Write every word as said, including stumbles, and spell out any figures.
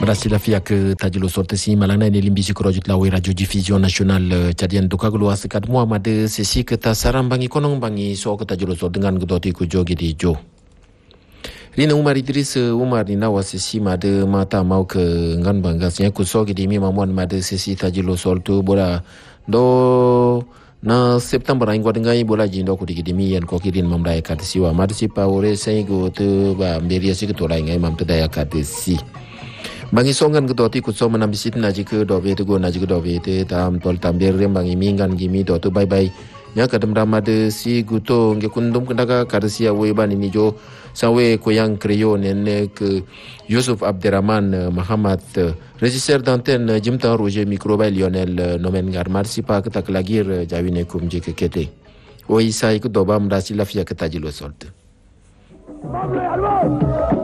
Mrasi la fia ke tajilo sorte si malana ni limbi sikrojut la radio diffusion national Chadian Dokaglu asikat Muhammad sesi ke tasaram bangi konong bangi so ke tajilo sorte dengan gedoti ku jogi di jo. Rina Umar Idris Umar ni nawa sesi made mata mau ke ngan bangasnya ku so di mi mamuan made sesi tajilo sorte bola do na September ingwa dengai bola jindo ku digidimi yan ko kirin mamraya kadisiwa madsi pawore sai go te ba mberia si ke torai ngai mam tedaya kadisi. Bangi songan gedoti ku so manambisit na jike dobe te go na jike dobe te tam tol tambir rem bangi mingan gimi do to bye bye nya kadam ramade si guto nge kundum kendaga karsia we ban ini jo sawe ko yang kreyo nen ke Yusuf Abderrahman Muhammad regisseur d'antenne Jimta Roger Microbel Lionel Nomen Gar marsi pa ketak lagir jawine kum jike kete o isa iku dobam rasi lafia ketajilo solte.